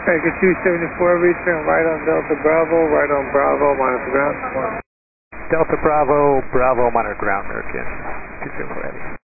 American 274, return right on Delta Bravo, right on Bravo, monitor ground. Delta Bravo, Bravo, monitor ground, American 274 heavy.